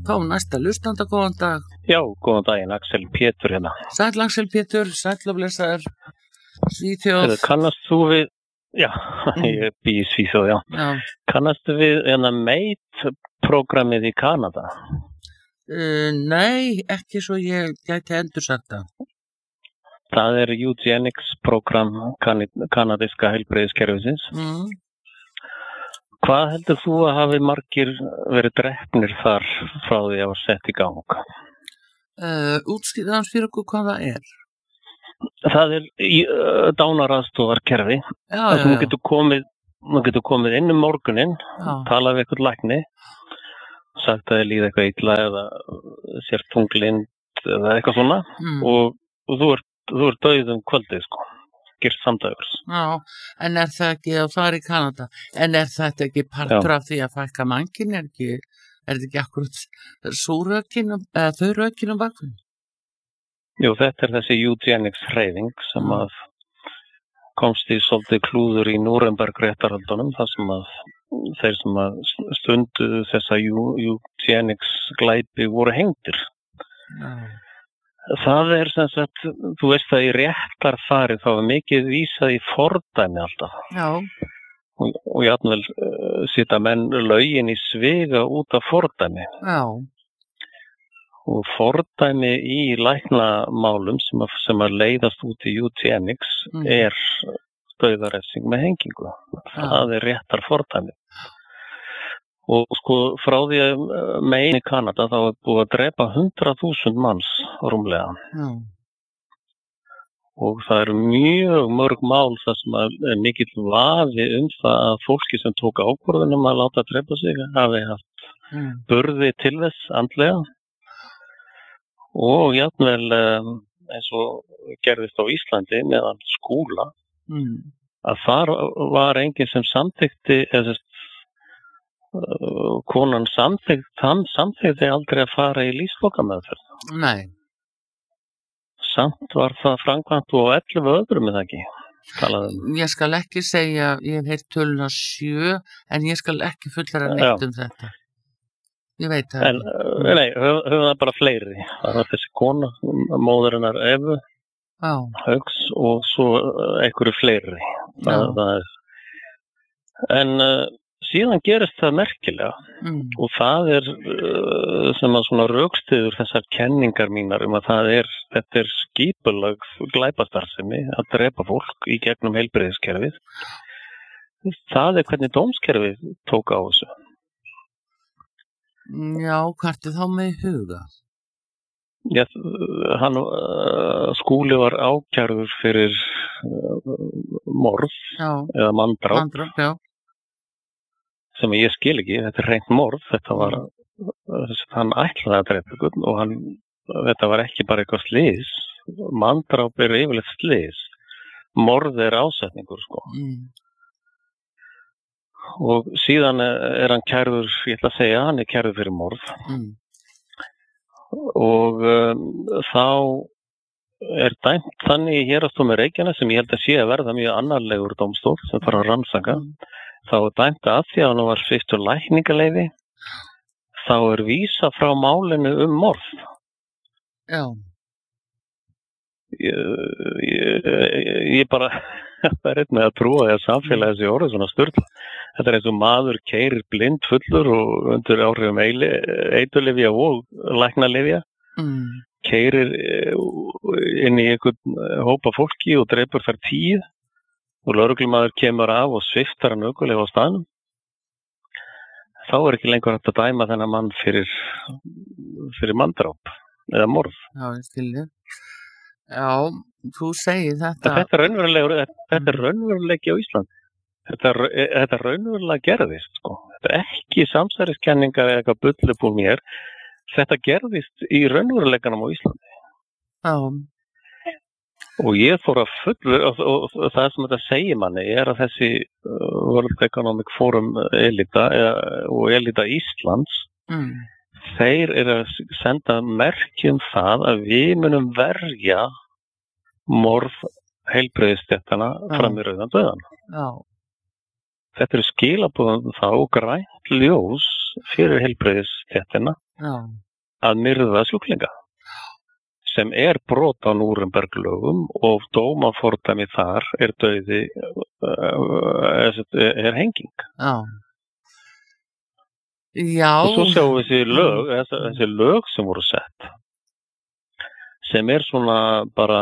Fáum næsta hlustanda, góðan dag. Já, góðan daginn, Axel Pétur hérna. Sæll Axel Pétur, sæll og blessaður, Svíþjóð. Kannast þú við, já, ég bý í Svíþjóð, já. Kannastu við MEIT-prógrammið í Kanada? Nei, ekki svo ég gæti endursagt það. Það er Eugenics-prógramm kanadíska heilbrigðiskerfisins. Hvað heldur þú að hafi margir verið drepnir þar frá því að var sett í gang? Útskýrðu fyrir okkur hvað það er? Það er dánaraðstoðarkerfi. Þú getur komið inn morguninn, talað við eitthvað lækni, sagt að þið líði eitthvað illa eða sér tunglind eða eitthvað svona og þú ert dauð kvöldið, sko. Gert samdægurs. Já, en er það ekki að fara í Kanada? En er þetta ekki partur af því að fækka mannkyn? Er þetta ekki akkurat þau rökin bakvinn? Jú, þetta er þessi Eugenics hreyfing sem að komst í svolítið klúður í Núremberg réttarhöldunum, þar sem að þeir sem að stunduðu þessa Eugenics glæpi voru hengdir. Það er sem sagt, þú veist að í réttarfari þá er mikið vísað í fordæmi alltaf. Já. Og jafnvel sitja menn lögin í sviga út af fordæmi. Já. Og fordæmi í læknamálum sem að leiðast út í Eugenics er dauðarefsing með hengingu. Það er réttar fordæmi. Og sko frá því að MEIT í Kanada þá er búið að drepa 100.000 manns rúmlega. Og það eru mjög mörg mál þar sem er mikill vafi það að fólki sem tók ákvörðunum að láta drepa sig hafi haft burði til þess andlega. Og jafnvel eins og gerðist á Íslandi meðan Skúla að þar var enginn sem samþykkti konan samþykkti aldrei að fara í lífslokameðferð. Nei. Samt var það framkvæmt og 11 öðrum með það ekki. Ég skal ekki segja, ég hef heyrt töluna 7, en ég skal ekki fullara neitt þetta. Ég veit það ekki. Nei, höfum það bara fleiri. Það var þessi kona, móðurinnar Evu, Hauks og svo einhverju fleiri. En síðan gerist það merkilega og það er sem að svona rökstyður þessar kenningar mínar að þetta er skipulag glæpastarfsemi að drepa fólk í gegnum heilbrigðiskerfið. Það er hvernig dómskerfið tók á þessu. Já, hvert er þá með huga? Já, Skúli var ákærður fyrir morð eða manndráp. Já. Sem ég skil ekki, þetta er hreint morð, þetta var, hann ætlaði að drepa ykkur og þetta var ekki bara eitthvað slys, manndráp er yfirleitt slys, morð er ásetningur, sko. Og síðan er hann kærður, ég ætla að segja, hann er kærður fyrir morð og þá er dæmt þannig í héraðsdómi Reykjanes sem ég held að sé að verða mjög annarlegur dómstól sem fara að rannsaka. Þá er dæmt að því að hann var sviptur lækningaleyfi, þá er vísa frá málinu morð. Já. Ég bara, það er með að trúa því að samfélagið sé orðið svona sturla. Þetta er eins og maður keyrir blind fullur og undir áhrifum eiturlyfja og læknalyfja. Keyrir inn í einhvern hópa fólki og drepur þar 10. Og lögreglumaður kemur af og sviftar hann ökulega á staðnum. Þá er ekki lengur hægt að dæma þennan mann fyrir manndráp eða morð. Já, ég skilji. Já, þú segir þetta. Þetta er raunveruleiki á Íslandi. Þetta raunverulega gerðist, sko. Þetta er ekki samsæriskenningar eða eitthvað bullupúl mér. Þetta gerðist í raunveruleikanum á Íslandi. Já. Og ég fór að og það sem þetta segir manni er að þessi World Economic Forum elita og elita Íslands þeir eru að senda merki það að við munum verja morð heilbrigðisstéttana fram í rauðan dauðan. Já. Þetta eru skilaboðin þá grænt ljós fyrir heilbrigðisstéttina að myrða sjúklinga sem brot á Núremberglögum og dómafordæmi þar dauði henging. Já. Og svo sjáum við þessi lög sem voru sett sem svona bara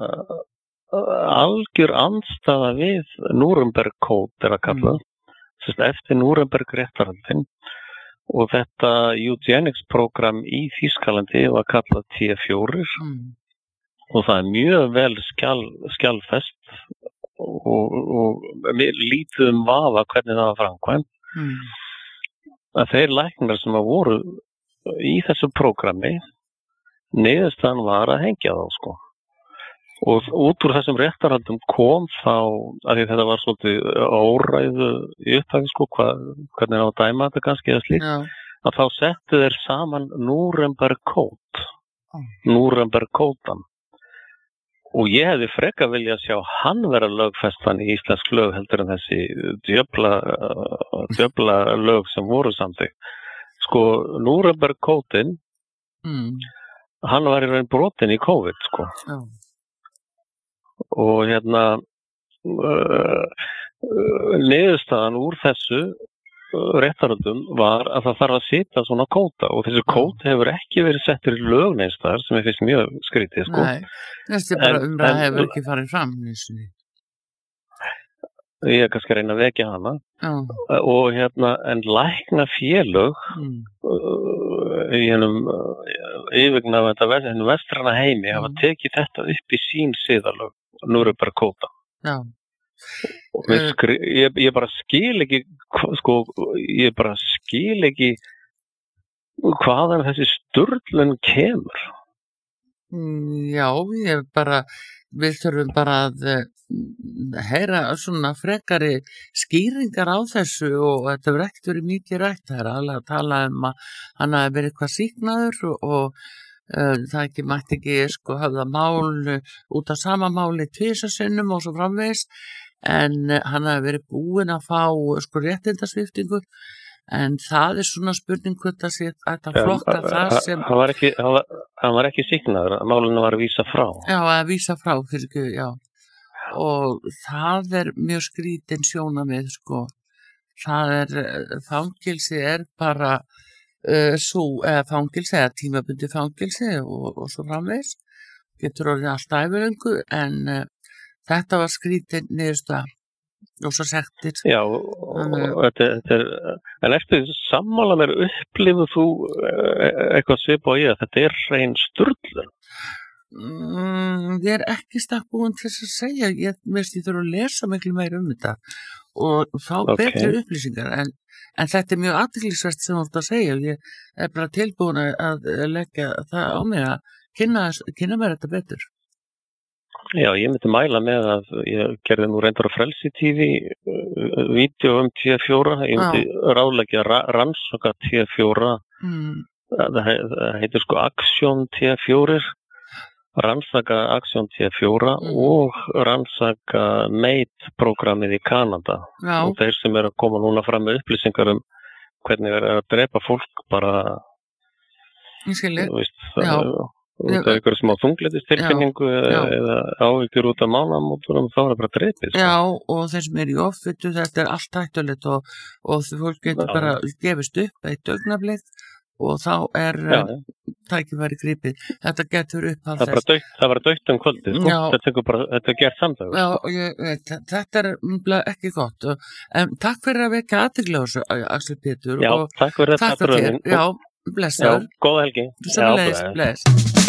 algjör andstaða við Núremberg-kód að kalla, eftir Núremberg-réttarhöldin og þetta eugenics-program í Þýskalandi var kallað T4 og það mjög vel skjalfest og lítið vafa hvernig það var framkvæmt. Að þeir læknar sem voru í þessu prógrami niðurstaðan var að hengja þá sko. Og út úr þessum réttarhaldum kom þá, að því þetta var svolítið óræðu í upphafi sko, hvernig það var að dæma þetta kannski eða slíkt, að þá settu þeir saman Núremberg-kódan. Og ég hefði frekar viljað sjá hann vera lögfestan í íslensk lög heldur en þessi djöfla lög sem voru samþykkt. Sko, Núremberg-kódin, hann var í raun brotin í COVID, sko. Og niðurstaðan úr þessu réttarhöldum var að það þarf að setja svona kóta og þessi kót hefur ekki verið settur í lög neins þar sem ég finnst mjög skrítið sko. Nei, þessi bara umræða hefur ekki farið fram nýssunni. Ég kannski reyna að vekja hana og en læknafélög í yfirgnaf þetta vestræna heimi hafa tekið þetta upp í sín siðalög Núremberg-kóta. Já. Ég bara skil ekki sko, hvaðan þessi sturlun kemur. Já, við þurfum bara að heyra svona frekari skýringar á þessu og þetta verður ekkert verið mikið rætt. Það alveg að tala að hann hafi verið eitthvað sýknaður og það mætti ekki sko höfða mál út af sama máli 2 sinnum og svo framvegis. En hann hafi verið búinn að fá sko réttindasviptingu en það svona spurning hvort það sé að flokka það sem hann var ekki sýknaður, málinu var að vísa frá. Já, að vísa frá fyrir ekki, já. Og það mjög skrítin sjónarmið sko. Það fangilsi bara fangilsi eða tímabundi fangilsi og svo framvegis getur orðið allt ævilöngu en þetta var skrítin niðurstaða og svo sektir. Já, en eftir sammála mér upplifur þú eitthvað svipað á ég að þetta hrein sturlun? Ég ekki stakk búin til þess að segja, ég þurfa að lesa miklu meira þetta og fá betri upplýsingar en þetta mjög athyglisvert sem þú ert að segja og ég bara tilbúin að leggja það á mig að kynna mér þetta betur. Já, ég myndi mæla með að ég gerði nú reyndar á Frelsi TV vídeó T4, ég myndi ráðleggja rannsaka T4 það heitir sko Aksjón T4 rannsaka Aksjón T4 og rannsaka MATE-prógrammið í Kanada og þeir sem að koma núna fram með upplýsingar hvernig að drepa fólk bara það eitthvað smá þunglyndistilfinningu eða áhyggjur út af mánaðamótunum þá það bara drepið. Já, og þeir sem í offitu þetta allt hættulegt og fólk getur bara gefist upp eitt augnablik og þá tækifæri gripið. Þetta getur upp af þess. Það var dautt kvöldið, þetta gert samdag. Já, þetta ekki gott. En takk fyrir að vekja athygli á þessu, Axel Pétur. Já, takk fyrir þetta. Takk fyrir þér. Já, blessaður. Já, góða helgi. Bless.